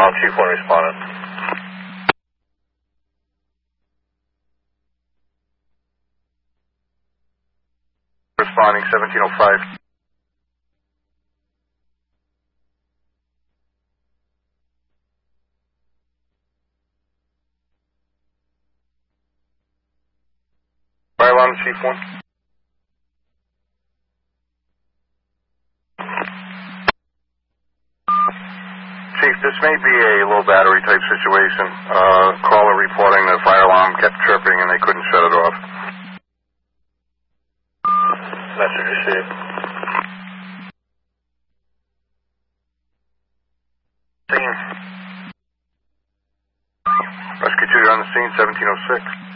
Island Chief 1 responded. Responding 1705. Fire alarm, Chief 1. Chief, this may be a low battery type situation. Caller reporting the fire alarm kept tripping and they couldn't shut it off. Message received. Scene. Rescue 2 on the scene, 1706.